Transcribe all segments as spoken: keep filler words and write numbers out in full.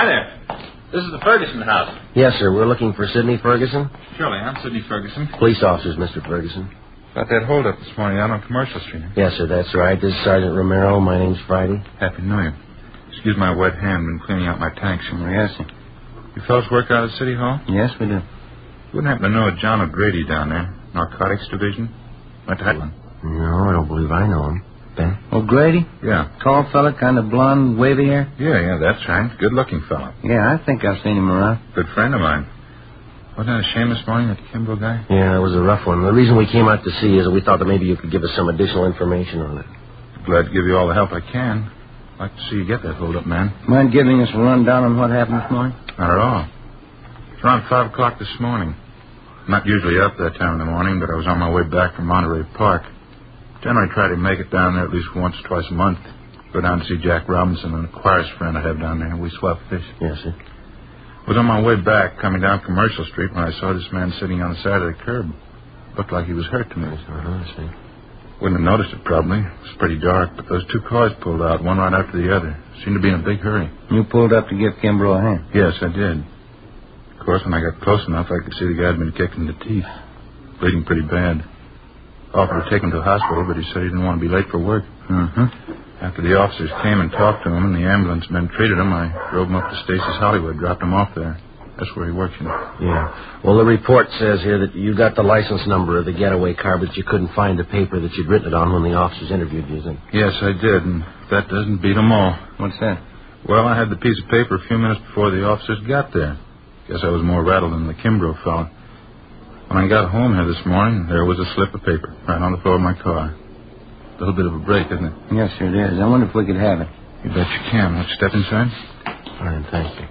Hi there. This is the Ferguson house. Yes, sir. We're looking for Sidney Ferguson. Surely, I'm Sidney Ferguson. Police officers, Mister Ferguson. About that holdup this morning out on Commercial Street. Yes, sir, that's right. This is Sergeant Romero. My name's Friday. Happy New Year. Excuse my wet hand. Been cleaning out my tanks. Yes, sir. You fellas work out at City Hall? Yes, we do. Wouldn't happen to know a John O'Grady down there. Narcotics Division? Went to Highland. No, I don't believe I know him. Ben? O'Grady? Yeah. Tall fella, kind of blonde, wavy hair? Yeah, yeah, that's right. Good-looking fellow. Yeah, I think I've seen him around. Good friend of mine. Wasn't that a shame this morning, that Kimbrough guy? Yeah, it was a rough one. The reason we came out to see is that we thought that maybe you could give us some additional information on it. Glad to give you all the help I can. I'd like to see you get that holdup, man. Mind giving us a rundown on what happened this morning? Not at all. It's around five o'clock this morning. I'm not usually up that time in the morning, but I was on my way back from Monterey Park. Generally try to make it down there at least once or twice a month. Go down to see Jack Robinson, an Aquarius friend I have down there. We swap fish. Yes, sir. I was on my way back, coming down Commercial Street, when I saw this man sitting on the side of the curb. Looked like he was hurt to me. Uh-huh, I see. Wouldn't have noticed it, probably. It was pretty dark, but those two cars pulled out, one right after the other. Seemed to be in a big hurry. You pulled up to give Kimbrough a hand? Yes, I did. Of course, when I got close enough, I could see the guy had been kicked in the teeth. Bleeding pretty bad. Offered to take him to the hospital, but he said he didn't want to be late for work. Mm-hmm. After the officers came and talked to him and the ambulance men treated him, I drove him up to Stacy's Hollywood, dropped him off there. That's where he works, you know. Yeah. Well, the report says here that you got the license number of the getaway car, but you couldn't find the paper that you'd written it on when the officers interviewed you, then? Yes, I did, and that doesn't beat them all. What's that? Well, I had the piece of paper a few minutes before the officers got there. Guess I was more rattled than the Kimbrough fellow. When I got home here this morning, there was a slip of paper right on the floor of my car. A little bit of a break, isn't it? Yes, sir, it is. I wonder if we could have it. You bet you can. Let's step inside. Fine, thank you.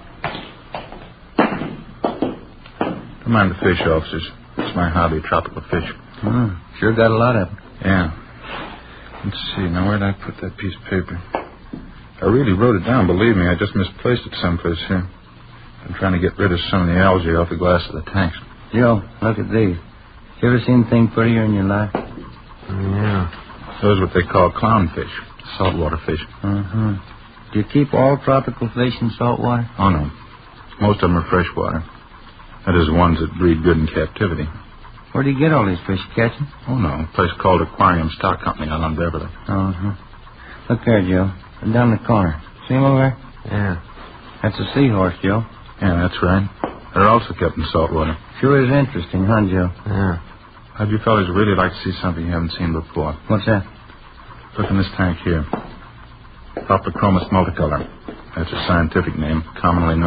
Don't mind the fish, officers. It's my hobby, tropical fish. Oh, sure got a lot of them. Yeah. Let's see. Now, where did I put that piece of paper? I really wrote it down, believe me. I just misplaced it someplace here. I'm trying to get rid of some of the algae off the glass of the tanks. Joe, look at these. You ever seen anything prettier in your life? Yeah. Those are what they call clownfish, saltwater fish. Uh-huh. Do you keep all tropical fish in salt water? Oh, no. Most of them are freshwater. That is, ones that breed good in captivity. Where do you get all these fish? Catch them? Oh, no. A place called Aquarium Stock Company out on Beverly. Uh-huh. Look there, Joe. Down the corner. See him over there? Yeah. That's a seahorse, Joe. Yeah, that's right. They're also kept in salt water. Sure is interesting, huh, Joe? Yeah. How'd you fellas really like to see something you haven't seen before? What's that? Look in this tank here. Optochromis multicolor. That's a scientific name, commonly known